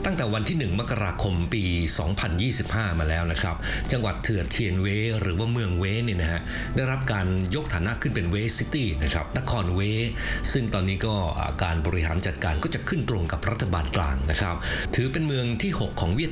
ตั้งแต่วันที่1มกราคมปี2025มาแล้วนะครับจังหวัดเถื่อเทียนเวหรือว่าเมืองเวเนี่ยนะฮะได้รับการยกฐานะขึ้นเป็นเวซิตี้นะครับนครเวซึ่งตอนนี้ก็การบริหารจัดการก็จะขึ้นตรงกับรัฐบาลกลางนะครับถือเป็นเมืองที่6ของเวียด